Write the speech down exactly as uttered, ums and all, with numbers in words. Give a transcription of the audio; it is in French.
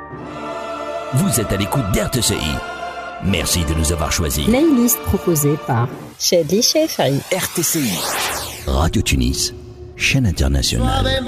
Vous êtes à l'écoute d'R T C I. Merci de nous avoir choisis. Playlist proposée par Chadli Chefari. R T C I. Radio Tunis, chaîne internationale.